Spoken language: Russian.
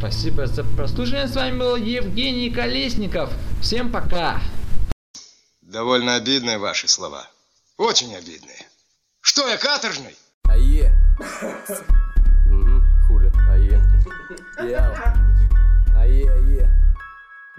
Спасибо за прослушивание. С вами был Евгений Колесников. Всем пока. Довольно обидные ваши слова. Очень обидные. Что я, каторжный? А